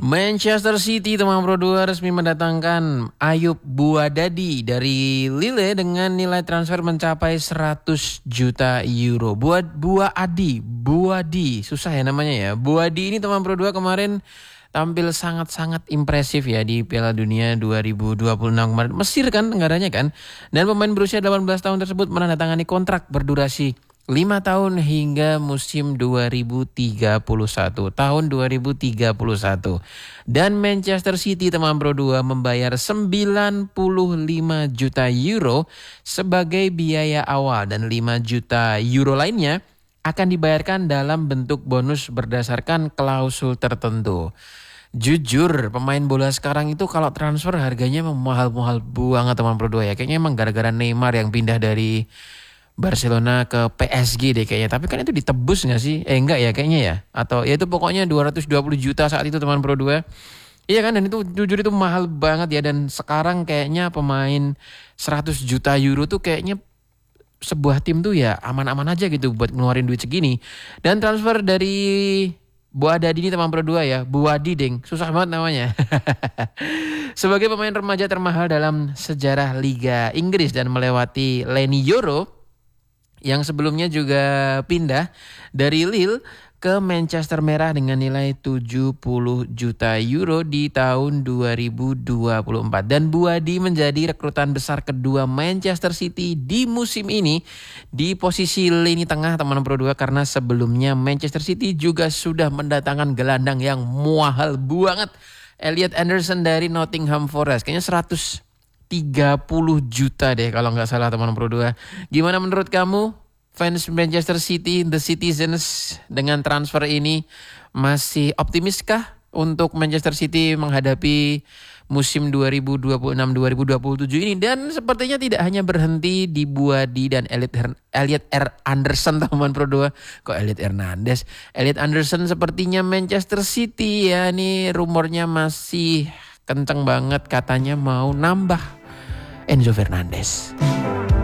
Manchester City teman Pro 2 resmi mendatangkan Ayub Buadadi dari Lille dengan nilai transfer mencapai 100 juta euro. Buadi, susah ya namanya ya. Buadi ini teman Pro 2 kemarin tampil sangat-sangat impresif ya di Piala Dunia 2026 kemarin. Mesir kan negaranya kan. Dan pemain berusia 18 tahun tersebut menandatangani kontrak berdurasi 5 tahun hingga musim 2031. Tahun 2031. Dan Manchester City teman Pro 2 membayar 95 juta euro sebagai biaya awal dan 5 juta euro lainnya akan dibayarkan dalam bentuk bonus berdasarkan klausul tertentu. Jujur, pemain bola sekarang itu kalau transfer harganya memang mahal-mahal banget teman Pro 2 ya. Kayaknya emang gara-gara Neymar yang pindah dari Barcelona ke PSG deh kayaknya. Tapi kan itu ditebus gak sih? Enggak ya kayaknya ya. Atau ya itu pokoknya 220 juta saat itu teman Pro 2. Iya kan, dan itu jujur itu mahal banget ya. Dan sekarang kayaknya pemain 100 juta euro tuh kayaknya sebuah tim tuh ya aman-aman aja gitu buat ngeluarin duit segini. Dan transfer dari Buadadi ini teman Pro 2 ya. Buadi deng, susah banget namanya. Sebagai pemain remaja termahal dalam sejarah Liga Inggris dan melewati Leny Yoro yang sebelumnya juga pindah dari Lille ke Manchester Merah dengan nilai 70 juta euro di tahun 2024. Dan Buadi menjadi rekrutan besar kedua Manchester City di musim ini di posisi lini tengah teman Pro 2 karena sebelumnya Manchester City juga sudah mendatangkan gelandang yang mahal banget. Elliot Anderson dari Nottingham Forest. Kayaknya 130 juta deh kalau nggak salah teman Pro 2. Gimana menurut kamu? Fans Manchester City, The Citizens dengan transfer ini masih optimiskah untuk Manchester City menghadapi musim 2026-2027 ini? Dan sepertinya tidak hanya berhenti di Buadi dan Elliot Anderson teman Pro 2. Kok Elliot Hernandez? Elliot Anderson sepertinya Manchester City ya, ini rumornya masih kenceng banget katanya mau nambah Enzo Fernandez.